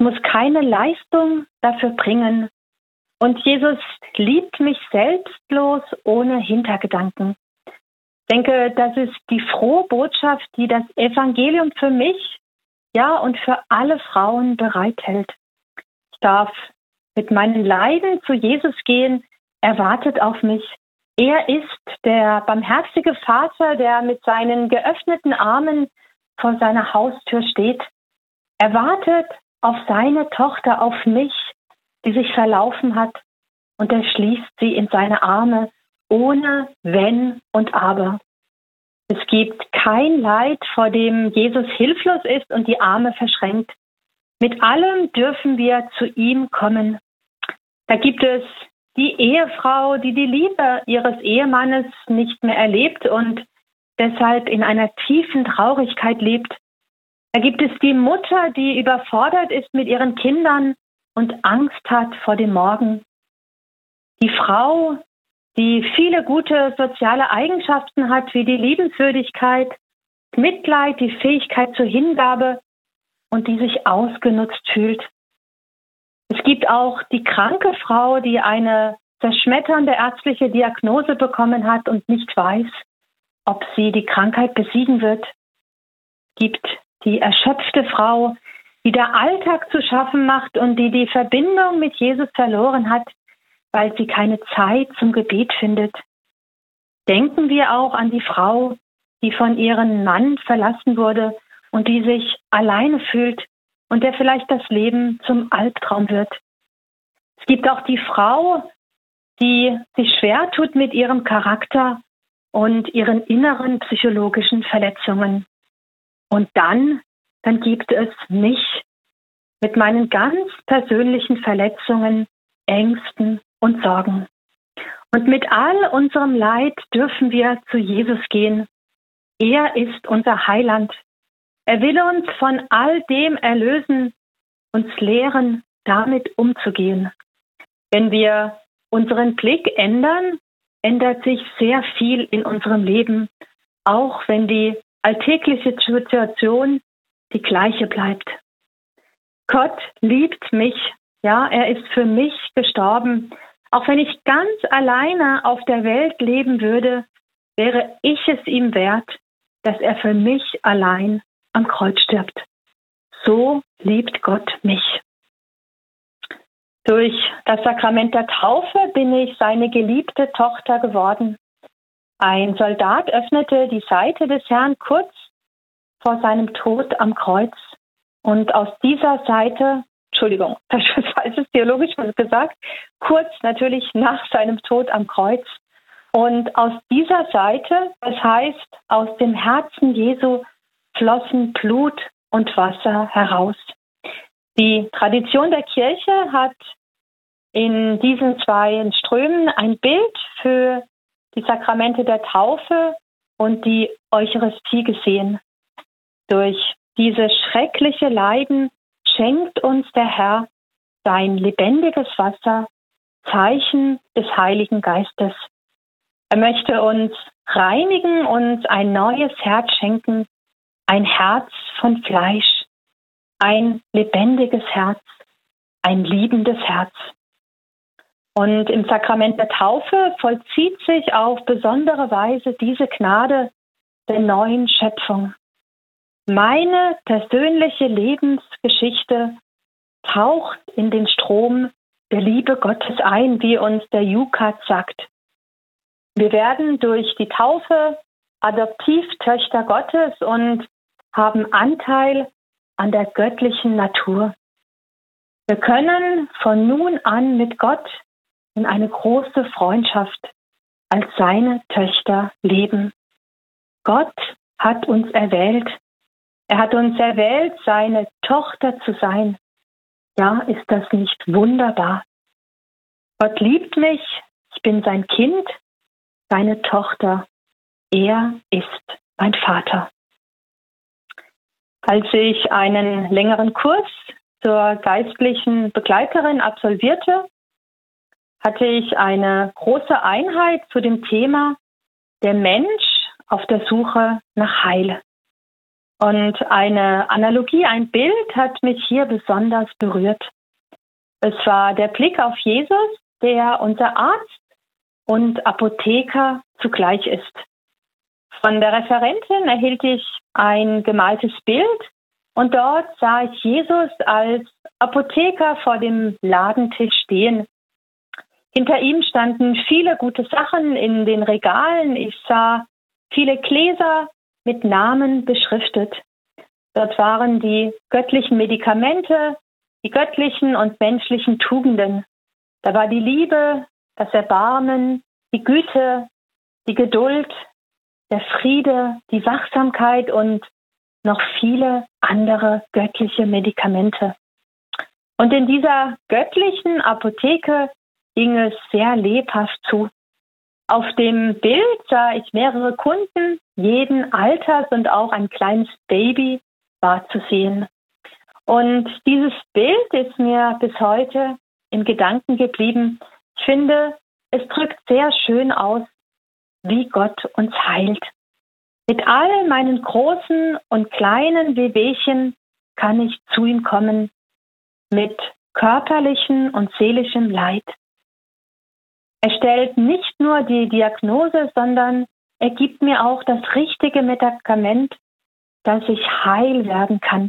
muss keine Leistung dafür bringen. Und Jesus liebt mich selbstlos, ohne Hintergedanken. Ich denke, das ist die frohe Botschaft, die das Evangelium für mich, ja, und für alle Frauen bereithält. Ich darf mit meinen Leiden zu Jesus gehen. Er wartet auf mich. Er ist der barmherzige Vater, der mit seinen geöffneten Armen vor seiner Haustür steht. Er wartet auf seine Tochter, auf mich, die sich verlaufen hat. Und er schließt sie in seine Arme, ohne Wenn und Aber. Es gibt kein Leid, vor dem Jesus hilflos ist und die Arme verschränkt. Mit allem dürfen wir zu ihm kommen. Da gibt es die Ehefrau, die die Liebe ihres Ehemannes nicht mehr erlebt und deshalb in einer tiefen Traurigkeit lebt. Da gibt es die Mutter, die überfordert ist mit ihren Kindern und Angst hat vor dem Morgen. Die Frau, die viele gute soziale Eigenschaften hat, wie die Liebenswürdigkeit, Mitleid, die Fähigkeit zur Hingabe und die sich ausgenutzt fühlt. Es gibt auch die kranke Frau, die eine zerschmetternde ärztliche Diagnose bekommen hat und nicht weiß, ob sie die Krankheit besiegen wird. Es gibt die erschöpfte Frau, die der Alltag zu schaffen macht und die die Verbindung mit Jesus verloren hat, weil sie keine Zeit zum Gebet findet. Denken wir auch an die Frau, die von ihrem Mann verlassen wurde und die sich alleine fühlt und der vielleicht das Leben zum Albtraum wird. Es gibt auch die Frau, die sich schwer tut mit ihrem Charakter und ihren inneren psychologischen Verletzungen. Und dann gibt es mich mit meinen ganz persönlichen Verletzungen, Ängsten und Sorgen. Und mit all unserem Leid dürfen wir zu Jesus gehen. Er ist unser Heiland. Er will uns von all dem erlösen, uns lehren, damit umzugehen. Wenn wir unseren Blick ändern, ändert sich sehr viel in unserem Leben, auch wenn die alltägliche Situation die gleiche bleibt. Gott liebt mich, ja, er ist für mich gestorben. Auch wenn ich ganz alleine auf der Welt leben würde, wäre ich es ihm wert, dass er für mich allein am Kreuz stirbt. So liebt Gott mich. Durch das Sakrament der Taufe bin ich seine geliebte Tochter geworden. Ein Soldat öffnete die Seite des Herrn kurz vor seinem Tod am Kreuz. Und aus dieser Seite, Entschuldigung, das ist falsches theologisch gesagt, kurz natürlich nach seinem Tod am Kreuz. Und aus dieser Seite, das heißt, aus dem Herzen Jesu flossen Blut und Wasser heraus. Die Tradition der Kirche hat in diesen zwei Strömen ein Bild für die Sakramente der Taufe und die Eucharistie gesehen. Durch diese schreckliche Leiden schenkt uns der Herr sein lebendiges Wasser, Zeichen des Heiligen Geistes. Er möchte uns reinigen, uns ein neues Herz schenken, ein Herz von Fleisch, ein lebendiges Herz, ein liebendes Herz. Und im Sakrament der Taufe vollzieht sich auf besondere Weise diese Gnade der neuen Schöpfung. Meine persönliche Lebensgeschichte taucht in den Strom der Liebe Gottes ein, wie uns der Jukat sagt. Wir werden durch die Taufe Adoptivtöchter Gottes und haben Anteil an der göttlichen Natur. Wir können von nun an mit Gott in eine große Freundschaft als seine Töchter leben. Gott hat uns erwählt. Er hat uns erwählt, seine Tochter zu sein. Ja, ist das nicht wunderbar? Gott liebt mich, ich bin sein Kind, seine Tochter. Er ist mein Vater. Als ich einen längeren Kurs zur geistlichen Begleiterin absolvierte, hatte ich eine große Einheit zu dem Thema der Mensch auf der Suche nach Heil. Und eine Analogie, ein Bild hat mich hier besonders berührt. Es war der Blick auf Jesus, der unser Arzt und Apotheker zugleich ist. Von der Referentin erhielt ich ein gemaltes Bild und dort sah ich Jesus als Apotheker vor dem Ladentisch stehen. Hinter ihm standen viele gute Sachen in den Regalen. Ich sah viele Gläser mit Namen beschriftet. Dort waren die göttlichen Medikamente, die göttlichen und menschlichen Tugenden. Da war die Liebe, das Erbarmen, die Güte, die Geduld, der Friede, die Wachsamkeit und noch viele andere göttliche Medikamente. Und in dieser göttlichen Apotheke ging es sehr lebhaft zu. Auf dem Bild sah ich mehrere Kunden, jeden Alters und auch ein kleines Baby war zu sehen. Und dieses Bild ist mir bis heute in Gedanken geblieben. Ich finde, es drückt sehr schön aus, wie Gott uns heilt. Mit all meinen großen und kleinen Wehwehchen kann ich zu ihm kommen, mit körperlichem und seelischem Leid. Er stellt nicht nur die Diagnose, sondern er gibt mir auch das richtige Medikament, dass ich heil werden kann.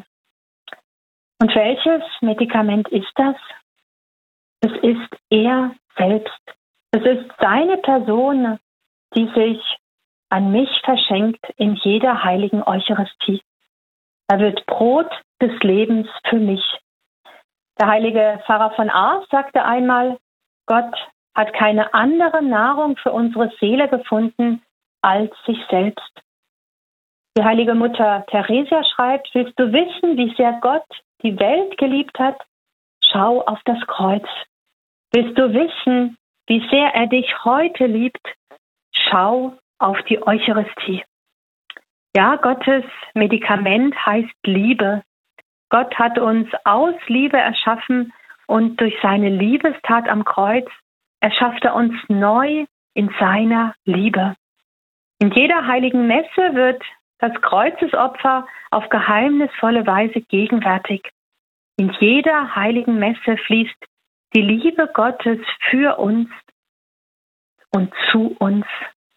Und welches Medikament ist das? Es ist er selbst. Es ist seine Person, die sich an mich verschenkt in jeder heiligen Eucharistie. Er wird Brot des Lebens für mich. Der heilige Pfarrer von Ars sagte einmal, Gott hat keine andere Nahrung für unsere Seele gefunden als sich selbst. Die heilige Mutter Theresia schreibt, willst du wissen, wie sehr Gott die Welt geliebt hat? Schau auf das Kreuz. Willst du wissen, wie sehr er dich heute liebt? Schau auf die Eucharistie. Ja, Gottes Medikament heißt Liebe. Gott hat uns aus Liebe erschaffen und durch seine Liebestat am Kreuz erschafft er uns neu in seiner Liebe. In jeder heiligen Messe wird das Kreuzesopfer auf geheimnisvolle Weise gegenwärtig. In jeder heiligen Messe fließt die Liebe Gottes für uns und zu uns.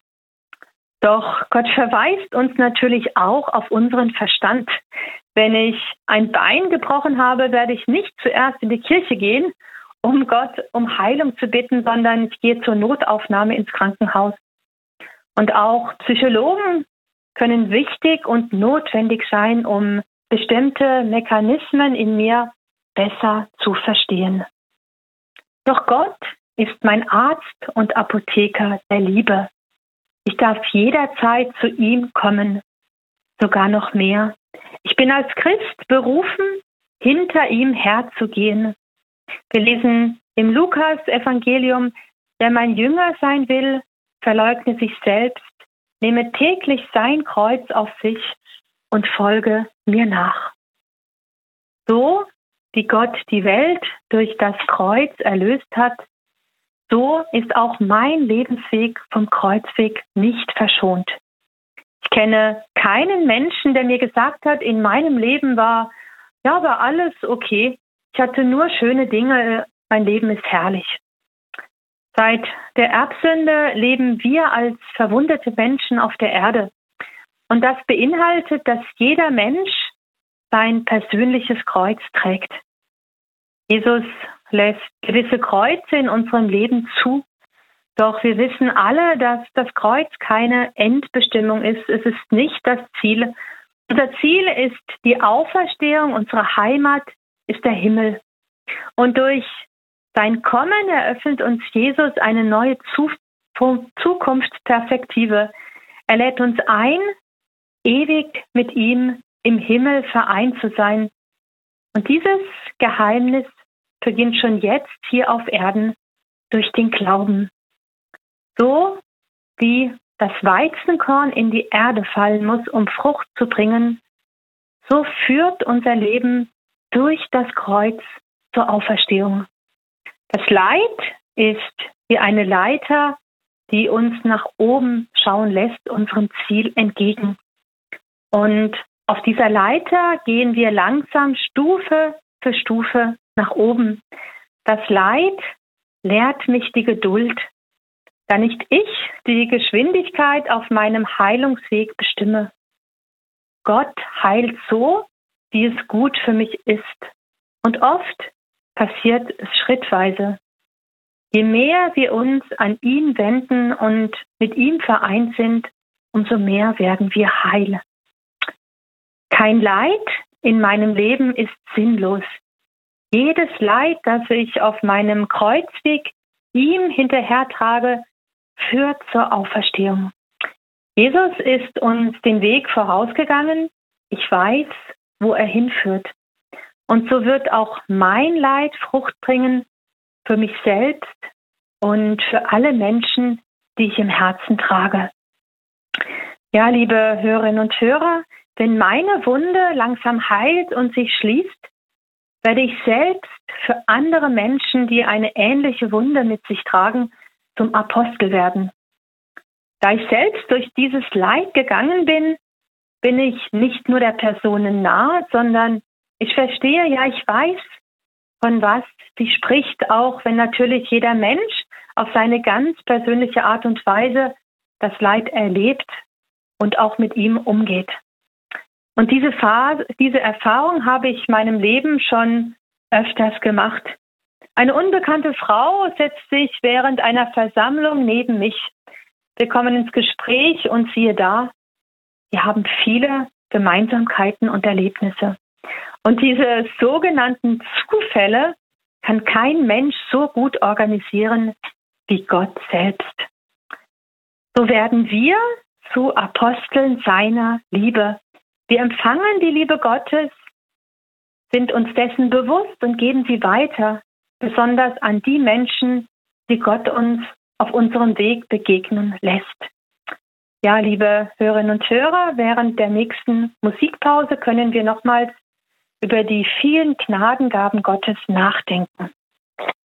Doch Gott verweist uns natürlich auch auf unseren Verstand. Wenn ich ein Bein gebrochen habe, werde ich nicht zuerst in die Kirche gehen, um Gott um Heilung zu bitten, sondern ich gehe zur Notaufnahme ins Krankenhaus. Und auch Psychologen können wichtig und notwendig sein, um bestimmte Mechanismen in mir besser zu verstehen. Doch Gott ist mein Arzt und Apotheker der Liebe. Ich darf jederzeit zu ihm kommen, sogar noch mehr. Ich bin als Christ berufen, hinter ihm herzugehen. Wir lesen im Lukas-Evangelium, wer mein Jünger sein will, verleugne sich selbst, nehme täglich sein Kreuz auf sich und folge mir nach. So wie Gott die Welt durch das Kreuz erlöst hat, so ist auch mein Lebensweg vom Kreuzweg nicht verschont. Ich kenne keinen Menschen, der mir gesagt hat, in meinem Leben war alles okay. Ich hatte nur schöne Dinge, mein Leben ist herrlich. Seit der Erbsünde leben wir als verwundete Menschen auf der Erde. Und das beinhaltet, dass jeder Mensch sein persönliches Kreuz trägt. Jesus lässt gewisse Kreuze in unserem Leben zu. Doch wir wissen alle, dass das Kreuz keine Endbestimmung ist. Es ist nicht das Ziel. Unser Ziel ist die Auferstehung. Unsere Heimat ist der Himmel. Und durch sein Kommen eröffnet uns Jesus eine neue Zukunftsperspektive. Er lädt uns ein, ewig mit ihm im Himmel vereint zu sein. Und dieses Geheimnis beginnt schon jetzt hier auf Erden durch den Glauben. So wie das Weizenkorn in die Erde fallen muss, um Frucht zu bringen, so führt unser Leben durch das Kreuz zur Auferstehung. Das Leid ist wie eine Leiter, die uns nach oben schauen lässt, unserem Ziel entgegen. Und Auf dieser Leiter gehen wir langsam Stufe für Stufe nach oben. Das Leid lehrt mich die Geduld, da nicht ich die Geschwindigkeit auf meinem Heilungsweg bestimme. Gott heilt so, wie es gut für mich ist. Und oft passiert es schrittweise. Je mehr wir uns an ihn wenden und mit ihm vereint sind, umso mehr werden wir heil. Kein Leid in meinem Leben ist sinnlos. Jedes Leid, das ich auf meinem Kreuzweg ihm hinterhertrage, führt zur Auferstehung. Jesus ist uns den Weg vorausgegangen. Ich weiß, wo er hinführt. Und so wird auch mein Leid Frucht bringen für mich selbst und für alle Menschen, die ich im Herzen trage. Ja, liebe Hörerinnen und Hörer, wenn meine Wunde langsam heilt und sich schließt, werde ich selbst für andere Menschen, die eine ähnliche Wunde mit sich tragen, zum Apostel werden. Da ich selbst durch dieses Leid gegangen bin, bin ich nicht nur der Person nahe, sondern ich verstehe, ja, ich weiß, von was sie spricht, auch wenn natürlich jeder Mensch auf seine ganz persönliche Art und Weise das Leid erlebt und auch mit ihm umgeht. Und diese Erfahrung habe ich in meinem Leben schon öfters gemacht. Eine unbekannte Frau setzt sich während einer Versammlung neben mich. Wir kommen ins Gespräch und siehe da, wir haben viele Gemeinsamkeiten und Erlebnisse. Und diese sogenannten Zufälle kann kein Mensch so gut organisieren wie Gott selbst. So werden wir zu Aposteln seiner Liebe. Wir empfangen die Liebe Gottes, sind uns dessen bewusst und geben sie weiter, besonders an die Menschen, die Gott uns auf unserem Weg begegnen lässt. Ja, liebe Hörerinnen und Hörer, während der nächsten Musikpause können wir nochmals über die vielen Gnadengaben Gottes nachdenken.